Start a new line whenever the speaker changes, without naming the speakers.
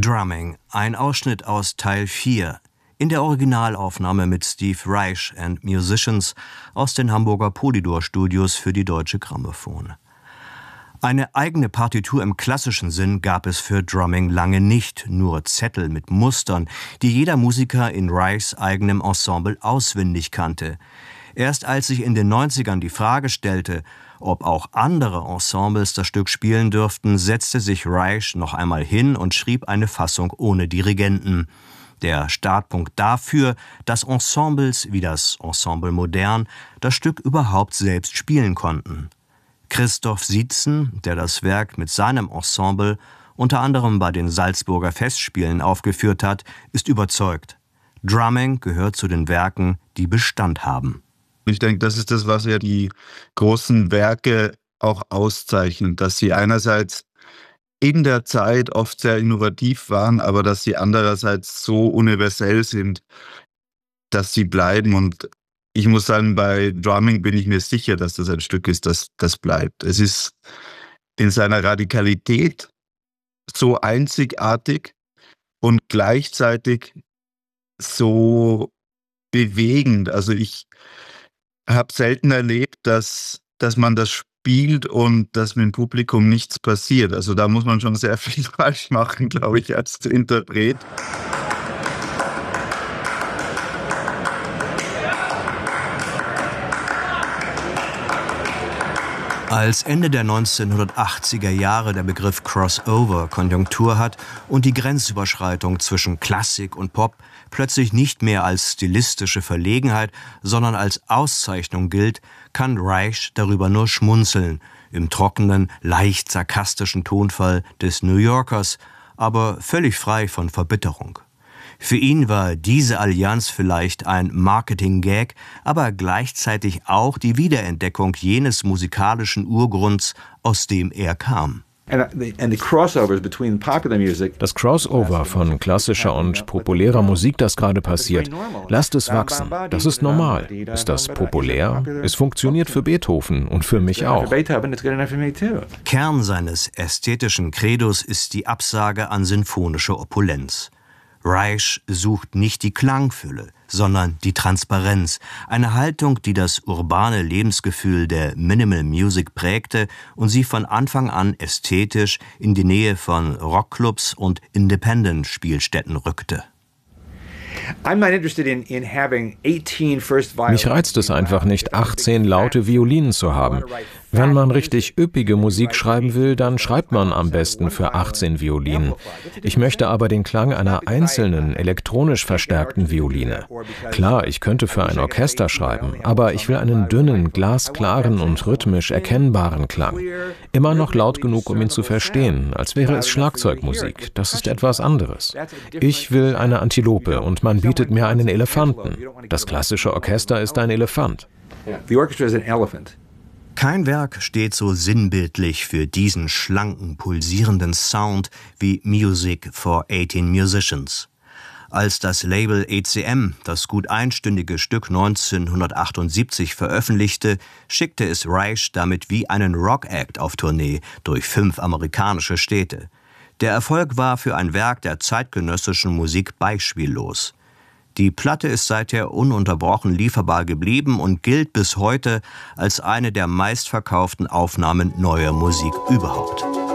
Drumming, ein Ausschnitt aus Teil 4 in der Originalaufnahme mit Steve Reich and Musicians aus den Hamburger Polydor-Studios für die Deutsche Grammophon. Eine eigene Partitur im klassischen Sinn gab es für Drumming lange nicht, nur Zettel mit Mustern, die jeder Musiker in Reichs eigenem Ensemble auswendig kannte. Erst als sich in den 90ern die Frage stellte, ob auch andere Ensembles das Stück spielen dürften, setzte sich Reich noch einmal hin und schrieb eine Fassung ohne Dirigenten. Der Startpunkt dafür, dass Ensembles wie das Ensemble Modern das Stück überhaupt selbst spielen konnten. Christoph Sietzen, der das Werk mit seinem Ensemble unter anderem bei den Salzburger Festspielen aufgeführt hat, ist überzeugt. Drumming gehört zu den Werken, die Bestand haben.
Ich denke, das ist das, was ja die großen Werke auch auszeichnet, dass sie einerseits in der Zeit oft sehr innovativ waren, aber dass sie andererseits so universell sind, dass sie bleiben. Und ich muss sagen, bei Drumming bin ich mir sicher, dass das ein Stück ist, das bleibt. Es ist in seiner Radikalität so einzigartig und gleichzeitig so bewegend. Also ich habe selten erlebt, dass man das spielt und dass mit dem Publikum nichts passiert. Also da muss man schon sehr viel falsch machen, glaube ich, als Interpret.
Als Ende der 1980er Jahre der Begriff Crossover Konjunktur hat und die Grenzüberschreitung zwischen Klassik und Pop plötzlich nicht mehr als stilistische Verlegenheit, sondern als Auszeichnung gilt, kann Reich darüber nur schmunzeln, im trockenen, leicht sarkastischen Tonfall des New Yorkers, aber völlig frei von Verbitterung. Für ihn war diese Allianz vielleicht ein Marketing-Gag, aber gleichzeitig auch die Wiederentdeckung jenes musikalischen Urgrunds, aus dem er kam.
Das Crossover von klassischer und populärer Musik, das gerade passiert, lasst es wachsen. Das ist normal. Ist das populär? Es funktioniert für Beethoven und für mich auch.
Kern seines ästhetischen Credos ist die Absage an sinfonische Opulenz. Reich sucht nicht die Klangfülle, sondern die Transparenz, eine Haltung, die das urbane Lebensgefühl der Minimal Music prägte und sie von Anfang an ästhetisch in die Nähe von Rockclubs und Independent-Spielstätten rückte.
Mich reizt es einfach nicht, 18 laute Violinen zu haben. Wenn man richtig üppige Musik schreiben will, dann schreibt man am besten für 18 Violinen. Ich möchte aber den Klang einer einzelnen, elektronisch verstärkten Violine. Klar, ich könnte für ein Orchester schreiben, aber ich will einen dünnen, glasklaren und rhythmisch erkennbaren Klang. Immer noch laut genug, um ihn zu verstehen, als wäre es Schlagzeugmusik. Das ist etwas anderes. Ich will eine Antilope und man bietet mir einen Elefanten. Das klassische Orchester ist ein Elefant.
Kein Werk steht so sinnbildlich für diesen schlanken, pulsierenden Sound wie Music for 18 Musicians. Als das Label ECM das gut einstündige Stück 1978 veröffentlichte, schickte es Reich damit wie einen Rock-Act auf Tournee durch 5 amerikanische Städte. Der Erfolg war für ein Werk der zeitgenössischen Musik beispiellos. Die Platte ist seither ununterbrochen lieferbar geblieben und gilt bis heute als eine der meistverkauften Aufnahmen neuer Musik überhaupt.